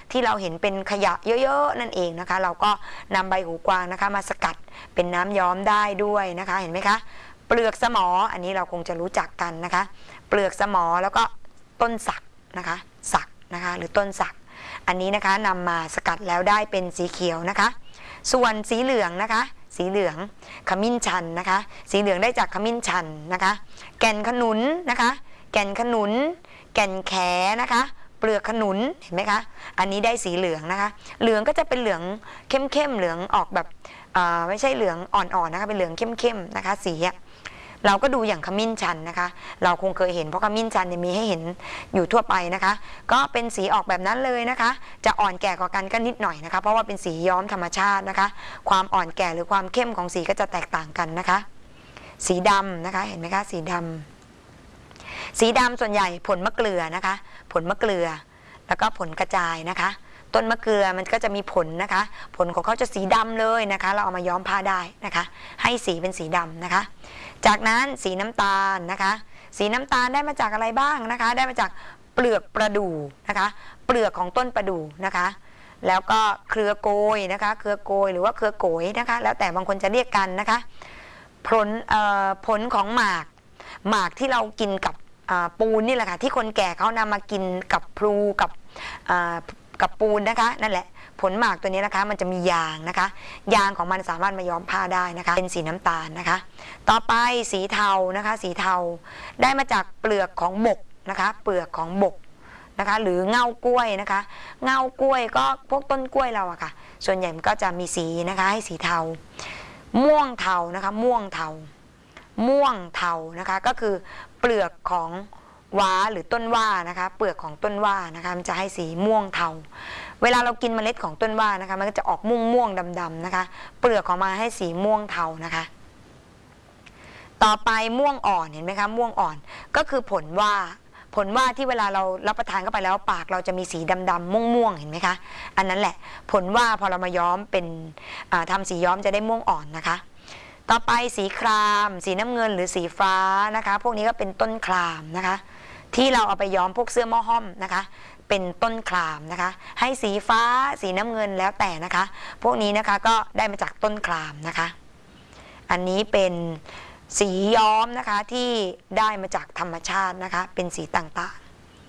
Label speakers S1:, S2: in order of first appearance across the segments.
S1: ที่เราเห็นเป็นขยะเยอะๆนั่นเองนะคะเราก็นำใบหูกวางนะคะมาสกัดเป็นน้ำย้อมได้ด้วยนะคะเห็นไหมคะเปลือกสมออันนี้เราคงจะรู้จักกันนะคะเปลือกสมอแล้วก็ต้นสักนะคะสักนะคะหรือต้นสักอันนี้นะคะนำมาสกัดแล้วได้เป็นสีเขียวนะคะส่วนสีเหลืองนะคะสีเหลืองขมิ้นชันนะคะสีเหลืองได้จากขมิ้นชันนะคะแก่นขนุนนะคะแก่นขนุนแก่นแขนะคะเปลือกขนุนเห็นไหมคะอันนี้ได้สีเหลืองนะคะเหลืองก็จะเป็นเหลืองเข้มๆเหลืองออกแบบไม่ใช่เหลืองอ่อนๆนะคะเป็นเหลืองเข้มๆนะคะสีเราก็ดูอย่างขมิ้นชันนะคะเราคงเคยเห็นเพราะขมิ้นชันมีให้เห็นอยู่ทั่วไปนะคะก็เป็นสีออกแบบนั้นเลยนะคะจะอ่อนแก่กว่ากันก็นิดหน่อยนะคะเพราะว่าเป็นสีย้อมธรรมชาตินะคะความอ่อนแก่หรือความเข้มของสีก็จะแตกต่างกันนะคะสีดำนะคะเห็นไหมคะสีดำส่วนใหญ่ผลมะเกลือนะคะผลมะเกลือแล้วก็ผลกระจายนะคะต้นมะเกลือมันก็จะมีผลนะคะผลของเขาจะสีดำเลยนะคะเราเอามาย้อมผ้าได้นะคะให้สีเป็นสีดำนะคะจากนั้นสีน้ำตาลนะคะสีน้ำตาลได้มาจากอะไรบ้างนะคะได้มาจากเปลือกประดู่นะคะเปลือกของต้นประดู่นะคะแล้วก็เครือโกยนะคะเครือโกยหรือว่าเครือโกยนะคะแล้วแต่บางคนจะเรียกกันนะคะผลของหมากที่เรากินกับปูนนี่แหละค่ะที่คนแก่เขานำมากินกับพลูกับปูนนะคะนั่นแหละผลหมากตัวนี้นะคะมันจะมียางนะคะยางของมันสามารถมาย้อมผ้าได้นะคะเป็นสีน้ำตาลนะคะต่อไปสีเทานะคะสีเทาได้มาจากเปลือกของบกนะคะเปลือกของบกนะคะหรือเง่ากล้วยนะคะเง่ากล้วยก็พวกต้นกล้วยเราอะค่ะส่วนใหญ่มันก็จะมีสีนะคะให้สีเทาม่วงเทานะคะม่วงเทานะคะก็คือเปลือกของว้าหรือต้นว่านะคะเปลือกของต้นว่านะคะมันจะให้สีม่วงเทาเวลาเรากินเมล็ดของต้นว่านะคะมันก็จะออกม่วงดำๆนะคะเปลือกของมันให้สีม่วงเทานะคะต่อไปม่วงอ่อนเห็นไหมคะม่วงอ่อนก็คือผลว่าที่เวลาเรารับประทานเข้าไปแล้วปากเราจะมีสีดำๆม่วงเห็นไหมคะอันนั้นแหละผลว่าพอเรามาย้อมเป็นทำสีย้อมจะได้ม่วงอ่อนนะคะต่อไปสีครามสีน้ำเงินหรือสีฟ้านะคะพวกนี้ก็เป็นต้นครามนะคะที่เราเอาไปย้อมพวกเสื้อหม้อห้อมนะคะเป็นต้นครามนะคะให้สีฟ้าสีน้ำเงินแล้วแต่นะคะพวกนี้นะคะก็ได้มาจากต้นครามนะคะอันนี้เป็นสีย้อมนะคะที่ได้มาจากธรรมชาตินะคะเป็นสีต่าง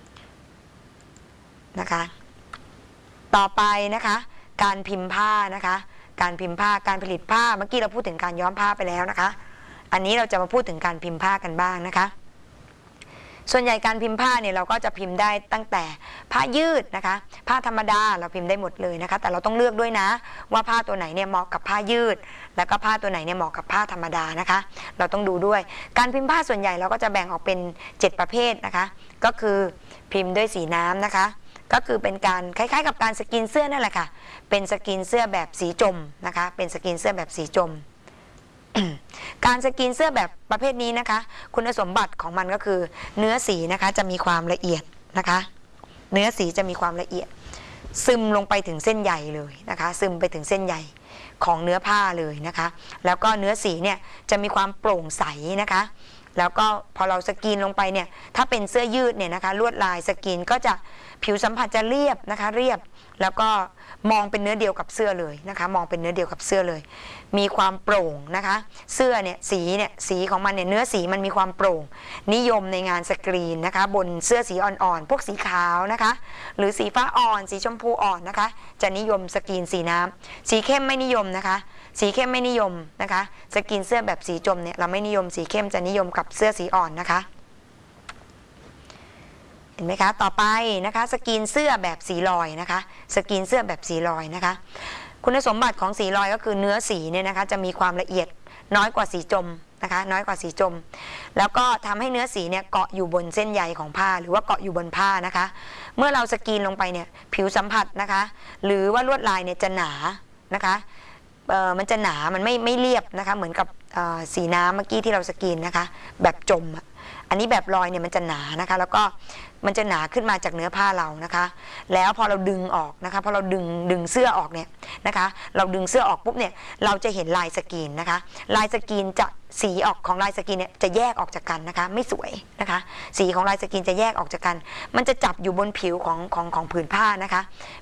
S1: ๆนะคะต่อไปนะคะการพิมพ์ผ้านะคะการพิมพ์ผ้าการผลิตผ้าเมื่อกี้เราพูดถึงการย้อมผ้าไปแล้วนะคะอันนี้เราจะมาพูดถึงการพิมพ์ผ้ากันบ้างนะคะส่วนใหญ่การพิมพ์ผ้าเนี่ยเราก็จะพิมพ์ได้ตั้งแต่ผ้ายืดนะคะผ้าธรรมดาเราพิมพ์ได้หมดเลยนะคะแต่เราต้องเลือกด้วยนะว่าผ้าตัวไหนเนี่ยเหมาะกับผ้ายืดแล้วก็ผ้าตัวไหนเนี่ยเหมาะกับผ้าธรรมดานะคะเราต้องดูด้วยการพิมพ์ผ้าส่วนใหญ่เราก็จะแบ่งออกเป็น7ประเภทนะคะก็คือพิมพ์ด้วยสีน้ำนะคะก็คือเป็นการคล้ายๆกับการสกรีนเสื้อนั่นแหละค่ะเป็นสกรีนเสื้อแบบสีจมนะคะเป็นสกรีนเสื้อแบบสีจม การสกรีนเสื้อแบบประเภทนี้นะคะคุณสมบัติของมันก็คือเนื้อสีนะคะจะมีความละเอียดนะคะเนื้อสีจะมีความละเอียดซึมลงไปถึงเส้นใยเลยนะคะซึมไปถึงเส้นใยของเนื้อผ้าเลยนะคะแล้วก็เนื้อสีเนี่ยจะมีความโปร่งใสนะคะแล้วก็พอเราสกรีนลงไปเนี่ยถ้าเป็นเสื้อยืดเนี่ยนะคะลวดลายสกรีนก็จะผิวสัมผัสจะเรียบนะคะเรียบแล้วก็มองเป็นเนื้อเดียวกับเสื้อเลยนะคะมองเป็นเนื้อเดียวกับเสื้อเลยมีความโปร่งนะคะเสื้อเนี่ยสีของมันเนี่ยเนื้อสีมันมีความโปร่งนิยมในงานสกรีนนะคะบนเสื้อสีอ่อนๆพวกสีขาวนะคะหรือสีฟ้าอ่อนสีชมพูอ่อนนะคะจะนิยมสกรีนสีน้ำสีเข้มไม่นิยมนะคะสีเข้มไม่นิยมนะคะสกรีนเสื้อแบบสีจมเนี่ยเราไม่นิยมสีเข้มจะนิยมกับเสื้อสีอ่อนนะคะเห็นไหมคะต่อไปนะคะสกรีนเสื้อแบบสีลอยนะคะสกรีนเสื้อแบบสีลอยนะคะคุณสมบัติของสีลอยก็คือเนื้อสีเนี่ยนะคะจะมีความละเอียดน้อยกว่าสีจมนะคะน้อยกว่าสีจมแล้วก็ทำให้เนื้อสีเนี่ยเกาะอยู่บนเส้นใยของผ้าหรือว่าเกาะอยู่บนผ้านะคะเมื่อเราสกรีนลงไปเนี่ยผิวสัมผัสนะคะหรือว่าลวดลายเนี่ยจะหนานะคะมันจะหนามันไม่เรียบนะคะเหมือนกับสีน้ำเมื่อกี้ที่เราสกรีนนะคะแบบจมอันนี้แบบลอยเนี่ยมันจะหนานะคะแล้วก็มันจะหนาขึ้นมาจากเนื้อผ้าเรานะคะแล้วพอเราดึงออกนะคะพอเราดึงเสื้อออกเนี่ยนะคะเราดึงเสื้อออกปุ๊บเนี่ยเราจะเห็นลายสกรีนนะคะลายสกรีนจะสีออกของลายสกรีนเนี่ยจะแยกออกจากกันนะคะไม่สวยนะคะสีของลายสกรีนจะแยกออกจากกันมันจะจับอยู่บนผิวของผืนผ้านะคะ